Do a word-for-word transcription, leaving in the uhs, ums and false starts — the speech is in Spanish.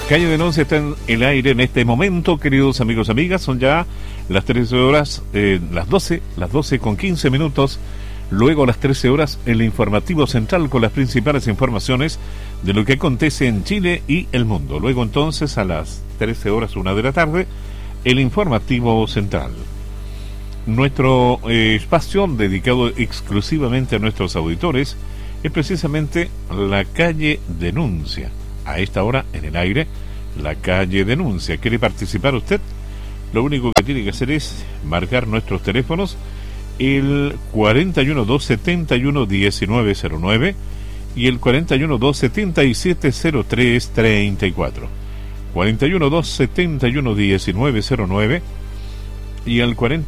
Calle Denuncia está en el aire en este momento, queridos amigos, amigas. Son ya las trece horas, eh, las doce, las doce con quince minutos. Luego a las trece horas, el informativo central con las principales informaciones de lo que acontece en Chile y el mundo. Luego entonces a las trece horas, una de la tarde, el informativo central. Nuestro eh, espacio dedicado exclusivamente a nuestros auditores es precisamente la calle Denuncia. A esta hora, en el aire, la calle Denuncia. ¿Quiere participar usted? Lo único que tiene que hacer es marcar nuestros teléfonos, el cuarenta y uno, dos setenta y uno, diecinueve cero nueve y el cuarenta y uno, dos setenta y siete, cero tres treinta y cuatro. cuarenta y uno, dos setenta y uno, diecinueve cero nueve y el cuarenta